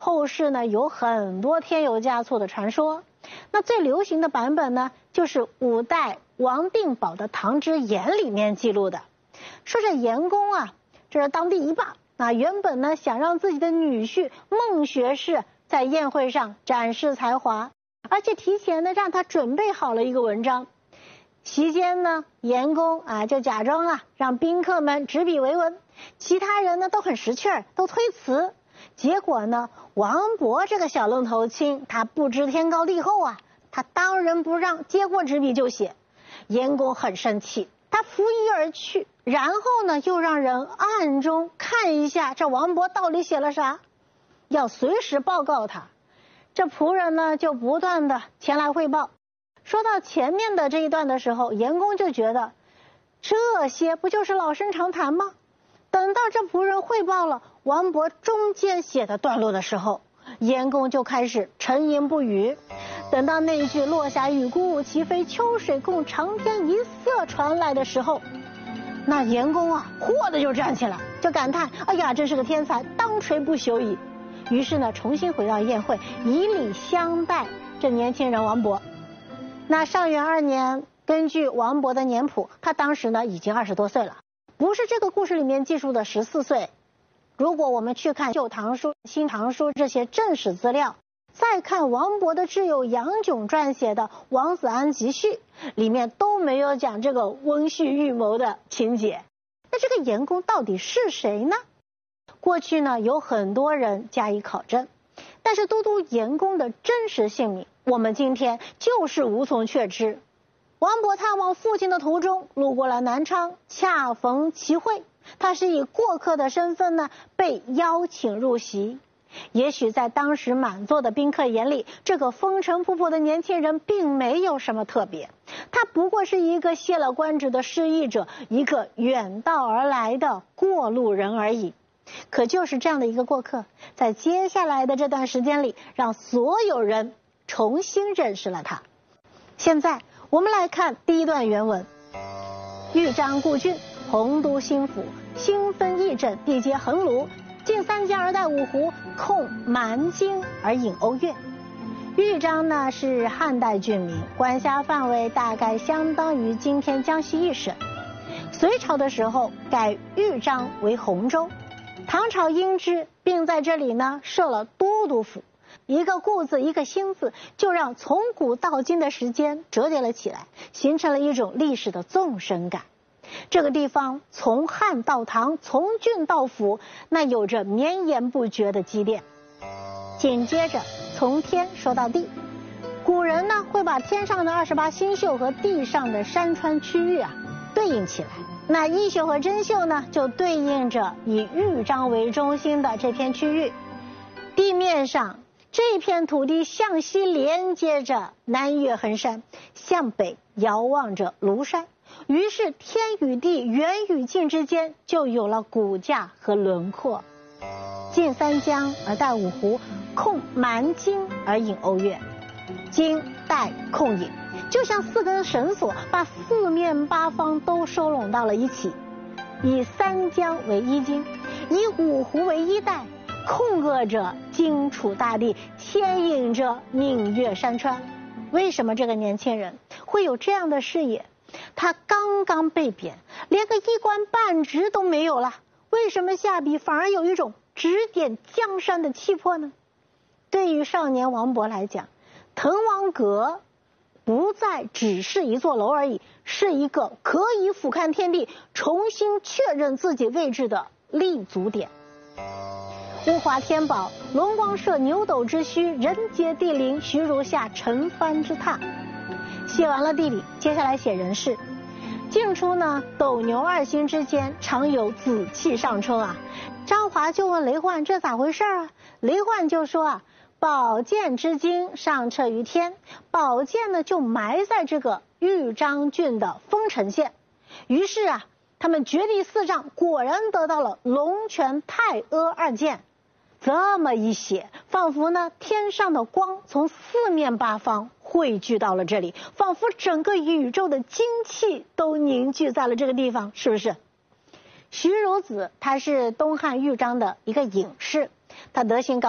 后世呢有很多添油加醋的传说。那最流行的版本呢，就是五代王定保的《唐之言》里面记录的，说这严公啊，这是当地一霸，原本呢想让自己的女婿孟学士在宴会上展示才华，而且提前呢让他准备好了一个文章。席间呢，严公就假装让宾客们执笔为文，其他人呢都很识趣儿，都推辞。结果呢，王勃这个小愣头青，他不知天高地厚他当仁不让，接过纸笔就写。严公很生气，他拂衣而去，然后呢又让人暗中看一下这王勃到底写了啥，要随时报告他。这仆人呢就不断的前来汇报。说到前面的这一段的时候，严公就觉得这些不就是老生常谈吗？等到这仆人汇报了王勃中间写的段落的时候，严公就开始沉吟不语。等到那一句落霞与孤鹜齐飞，秋水共长天一色传来的时候，那严公嚯的就站起来，就感叹：哎呀，真是个天才，当锤不朽矣。于是呢，重新回到宴会，以礼相待这年轻人王勃。那上元2年，根据王勃的年谱，他当时呢已经20多岁了，不是这个故事里面记述的14岁。如果我们去看《旧唐书》《新唐书》这些正史资料，再看王勃的挚友杨炯撰写的《王子安集序》，里面都没有讲这个温煦预谋的情节。那这个严公到底是谁呢？过去呢有很多人加以考证，但是都督严公的真实姓名，我们今天就是无从确知。王勃探望父亲的途中，路过了南昌，恰逢其会，他是以过客的身份呢被邀请入席。也许在当时满座的宾客眼里，这个风尘仆仆的年轻人并没有什么特别，他不过是一个卸了官职的失意者，一个远道而来的过路人而已。可就是这样的一个过客，在接下来的这段时间里，让所有人重新认识了他。现在我们来看第一段原文：豫章故郡，洪都新府，兴分议政，地接衡庐，进3江而带5湖，控蛮荆而引瓯越。豫章呢是汉代郡名，管辖范围大概相当于今天江西一省。隋朝的时候改豫章为洪州，唐朝因之，并在这里呢设了都督府。一个故字一个兴字，就让从古到今的时间折叠了起来，形成了一种历史的纵深感。这个地方从汉到唐，从郡到府，那有着绵延不绝的积淀。紧接着从天说到地，古人呢会把天上的28星宿和地上的山川区域对应起来。那一宿和真宿呢就对应着以豫章为中心的这片区域。地面上这片土地向西连接着南岳衡山，向北遥望着庐山，于是天与地远与近之间就有了骨架和轮廓。进3江而带5湖，控蛮荆而引瓯越。荆带控引，就像4根绳索，把4面8方都收拢到了一起。以3江为一荆，以5湖为一带，控扼着荆楚大地，牵引着闽粤山川。为什么这个年轻人会有这样的视野？他刚刚被贬，连个一官半职都没有了，为什么下笔反而有一种指点江山的气魄呢？对于少年王勃来讲，滕王阁不再只是一座楼而已，是一个可以俯瞰天地，重新确认自己位置的立足点。物华天宝，龙光射牛斗之墟，人杰地灵，徐如下陈蕃之榻。写完了地理，接下来写人事。晋初呢，斗牛2星之间常有紫气上冲张华就问雷焕这咋回事雷焕就说宝剑之精上彻于天，宝剑呢就埋在这个豫章郡的丰城县。于是他们掘地4丈，果然得到了龙泉太阿2剑。这么一写，仿佛呢天上的光从4面8方汇聚到了这里，仿佛整个宇宙的精气都凝聚在了这个地方，是不是？徐孺子他是东汉豫章的一个隐士，他德行高